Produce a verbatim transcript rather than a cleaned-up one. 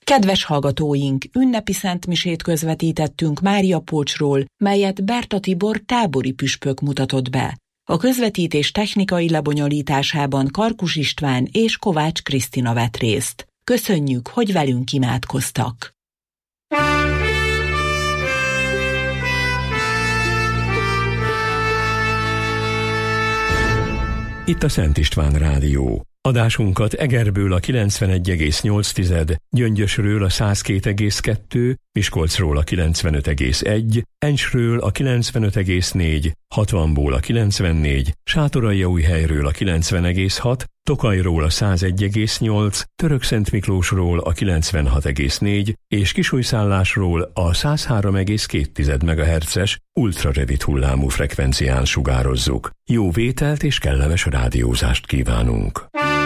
Kedves hallgatóink, ünnepi szentmisét közvetítettünk Mária Pócsról, melyet Berta Tibor tábori püspök mutatott be. A közvetítés technikai lebonyolításában Karkus István és Kovács Krisztina vett részt. Köszönjük, hogy velünk imádkoztak! Itt a Szent István Rádió. Adásunkat Egerből a kilencvenegy egész nyolc, Gyöngyösről a száz két egész kettő, Miskolcról a kilencvenöt egész egy, Encsről a kilencvenöt egész négy, hatvanból a kilencvennégy, Sátoraljaújhelyről a kilencven egész hat, Tokajról a száz egy egész nyolc, Törökszentmiklósról a kilencvenhat egész négy és Kisújszállásról a száz három egész két megahertzes ultrarövid hullámú frekvencián sugározzuk. Jó vételt és kellemes rádiózást kívánunk!